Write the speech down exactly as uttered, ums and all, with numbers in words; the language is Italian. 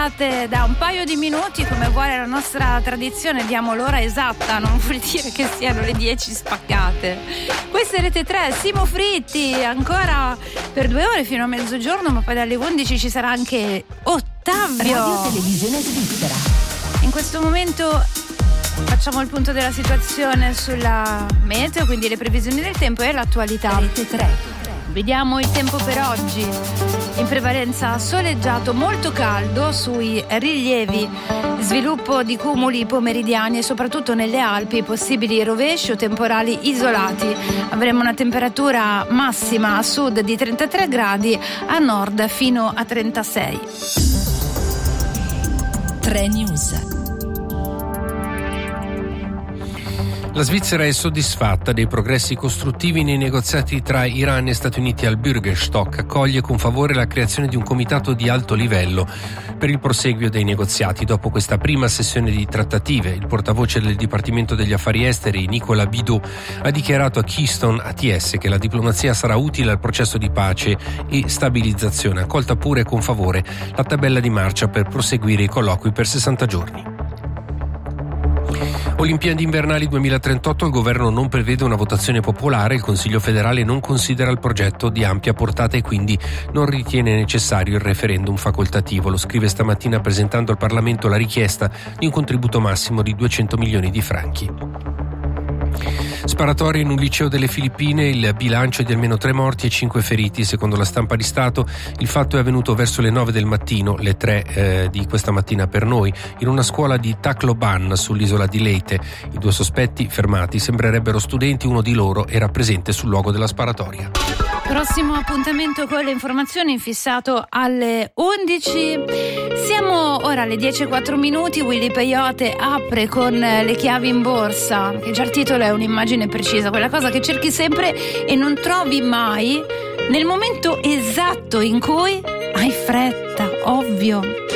Da un paio di minuti, come vuole la nostra tradizione, diamo l'ora esatta, non vuol dire che siano le dieci spaccate. Questa è Rete tre, Simo Fritti, ancora per due ore fino a mezzogiorno, ma poi dalle undici ci sarà anche Ottavio. Radio Televisione Svizzera. In questo momento facciamo il punto della situazione sulla meteo, quindi le previsioni del tempo e l'attualità. Rete tre. Vediamo il tempo per oggi. In prevalenza soleggiato, molto caldo sui rilievi, sviluppo di cumuli pomeridiani e soprattutto nelle Alpi possibili rovesci o temporali isolati. Avremo una temperatura massima a sud di trentatré gradi, a nord fino a trentasei. tre News. La Svizzera è soddisfatta dei progressi costruttivi nei negoziati tra Iran e Stati Uniti al Bürgerstock. Accoglie con favore la creazione di un comitato di alto livello per il proseguio dei negoziati. Dopo questa prima sessione di trattative, il portavoce del Dipartimento degli Affari Esteri, Nicolas Bidot, ha dichiarato a Keystone A T S che la diplomazia sarà utile al processo di pace e stabilizzazione. Accolta pure con favore la tabella di marcia per proseguire i colloqui per sessanta giorni. Olimpiadi invernali duemilatrentotto, il governo non prevede una votazione popolare, il Consiglio federale non considera il progetto di ampia portata e quindi non ritiene necessario il referendum facoltativo. Lo scrive stamattina presentando al Parlamento la richiesta di un contributo massimo di duecento milioni di franchi. Sparatoria in un liceo delle Filippine, il bilancio è di almeno tre morti e cinque feriti. Secondo la stampa di Stato, il fatto è avvenuto verso le nove del mattino, le tre eh, di questa mattina per noi, in una scuola di Tacloban sull'isola di Leyte. I due sospetti fermati sembrerebbero studenti, uno di loro era presente sul luogo della sparatoria. Prossimo appuntamento con le informazioni fissato alle undici. Siamo ora alle dieci e quattro minuti. Willy Peyote apre con le chiavi in borsa, che già il titolo è un'immagine precisa, quella cosa che cerchi sempre e non trovi mai nel momento esatto in cui hai fretta, ovvio.